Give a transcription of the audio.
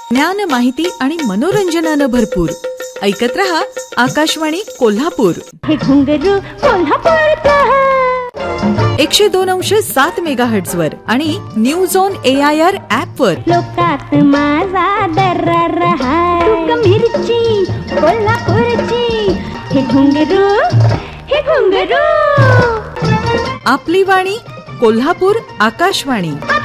ज्ञान, माहिती आणि मनोरंजनानं भरपूर. ऐकत रहा आकाशवाणी कोल्हापूर. हे घुंगरू कोल्हापूरचं 102.7 मेगाहर्ट्झ वर आणि न्यूज ऑन AIR ऍप वर. लोकात माझा दर्रा हाय. तुक मिरची कोल्हापूरची. हे घुंगरू आपली वाणी कोल्हापूर आकाशवाणी.